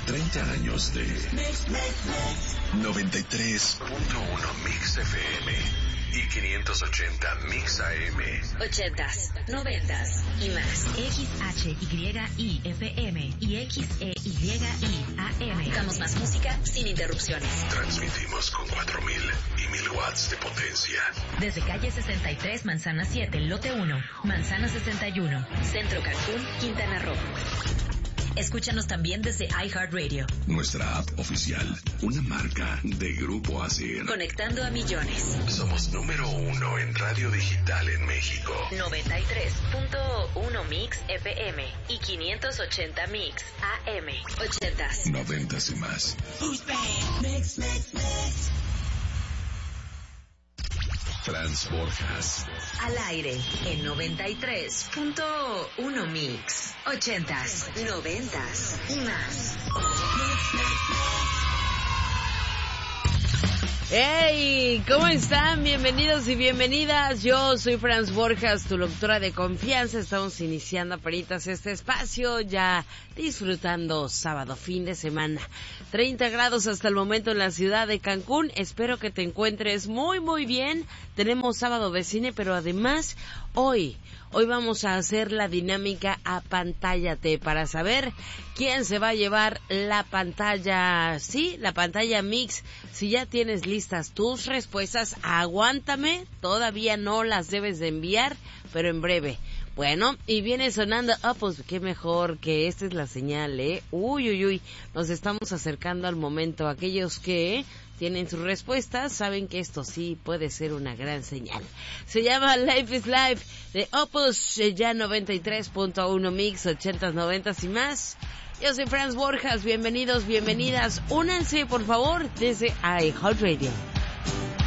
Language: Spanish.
30 años de 93.1 Mix FM y 580 Mix AM. 80s, 90s y más. XHYIFM y XEYI AM. Buscamos más música sin interrupciones. Transmitimos con 4,000 y 1,000 watts de potencia. Desde calle 63, Manzana 7, lote 1, Manzana 61, Centro Cancún, Quintana Roo. Escúchanos también desde iHeartRadio. Nuestra app oficial, una marca de Grupo ASIR. Conectando a millones. Somos número 1 en radio digital en México. 93.1 Mix FM y 580 Mix AM. 80s. 90s y más. Franz Borjas. Al aire en 93.1 Mix. 80s, 90s y más. ¡Hey! ¿Cómo están? Bienvenidos y bienvenidas. Yo soy Franz Borjas, tu locutora de confianza. Estamos iniciando aparitas este espacio, ya disfrutando sábado, fin de semana. 30 grados hasta el momento en la ciudad de Cancún. Espero que te encuentres muy, muy bien. Tenemos sábado de cine, pero además hoy vamos a hacer la dinámica Apantállate para saber quién se va a llevar la pantalla, sí, la pantalla Mix. Si ya tienes listas tus respuestas, aguántame, todavía no las debes de enviar, pero en breve. Bueno, y viene sonando, pues qué mejor que esta es la señal, Uy, nos estamos acercando al momento. Aquellos que tienen sus respuestas saben que esto sí puede ser una gran señal. Se llama Life is Life de Opus, ya 93.1 Mix, 80s, 90s y más. Yo soy Franz Borjas, bienvenidos, bienvenidas. Únanse, por favor, desde iHeartRadio.